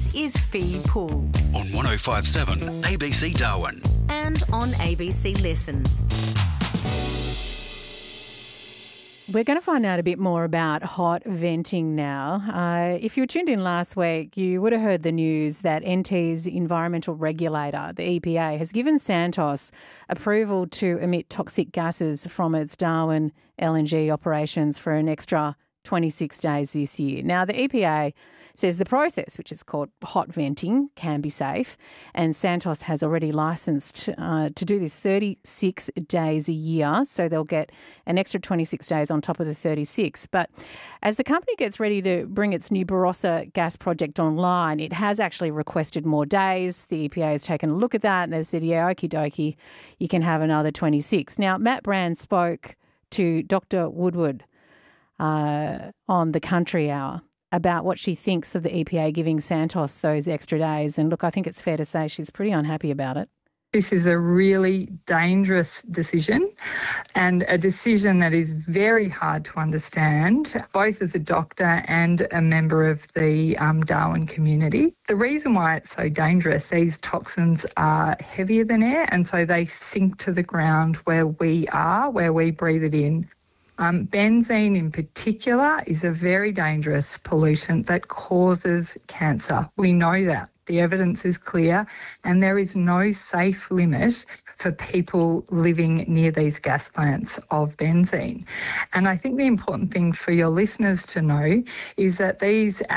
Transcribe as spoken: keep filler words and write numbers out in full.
is Fee Pool. On one oh five seven A B C Darwin. And on A B C Listen. We're going to find out a bit more about hot venting now. Uh, if you were tuned in last week, you would have heard the news that N T's environmental regulator, the E P A, has given Santos approval to emit toxic gases from its Darwin L N G operations for an extra twenty-six days this year. Now, the E P A says the process, which is called hot venting, can be safe, and Santos has already licensed uh, to do this thirty-six days a year, so they'll get an extra twenty-six days on top of the thirty-six. But as the company gets ready to bring its new Barossa gas project online, it has actually requested more days. The E P A has taken a look at that and they've said, yeah, okie dokie, you can have another twenty-six. Now, Matt Brand spoke to Doctor Woodward uh, on the Country Hour about what she thinks of the E P A giving Santos those extra days. And look, I think it's fair to say she's pretty unhappy about it. This is a really dangerous decision and a decision that is very hard to understand, both as a doctor and a member of the um, Darwin community. The reason why it's so dangerous, these toxins are heavier than air, and so they sink to the ground where we are, where we breathe it in. Um, benzene in particular is a very dangerous pollutant that causes cancer. We know that. The evidence is clear, and there is no safe limit for people living near these gas plants of benzene. And I think the important thing for your listeners to know is that these